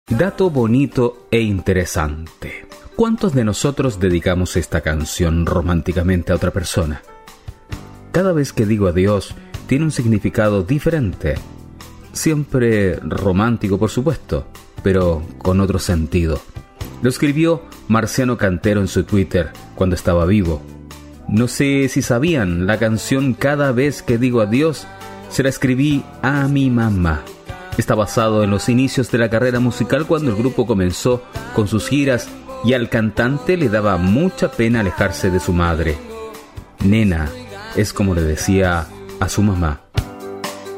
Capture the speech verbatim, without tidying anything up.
Dato bonito e interesante. ¿Cuántos de nosotros dedicamos esta canción románticamente a otra persona? Cada vez que digo adiós, tiene un significado diferente. Siempre romántico, por supuesto, pero con otro sentido. Lo escribió Marciano Cantero en su Twitter cuando estaba vivo. No sé si sabían, la canción Cada vez que digo adiós se la escribí a mi mamá. Está basado en los inicios de la carrera musical cuando el grupo comenzó con sus giras y al cantante le daba mucha pena alejarse de su madre. Nena, es como le decía a su mamá.